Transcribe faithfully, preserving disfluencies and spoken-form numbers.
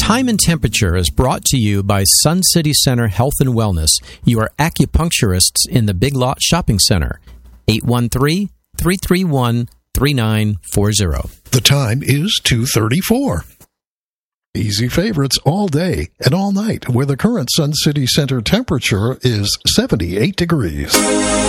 Time and Temperature is brought to you by Sun City Center Health and Wellness, your acupuncturists in the Big Lot Shopping Center. eight one three, three three one, three nine four zero. The time is two thirty-four. Easy favorites all day and all night, where the current Sun City Center temperature is seventy-eight degrees.